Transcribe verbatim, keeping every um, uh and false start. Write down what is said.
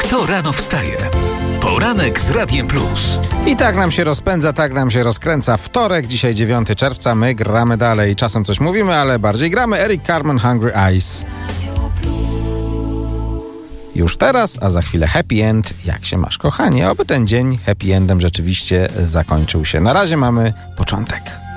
Kto rano wstaje? Poranek z Radiem Plus. I tak nam się rozpędza, tak nam się rozkręca wtorek, dzisiaj dziewiątego czerwca, my gramy dalej. Czasem coś mówimy, ale bardziej gramy. Eric Carmen, Hungry Eyes. Już teraz, a za chwilę happy end. Jak się masz, kochanie? Oby ten dzień happy endem rzeczywiście zakończył się. Na razie mamy początek.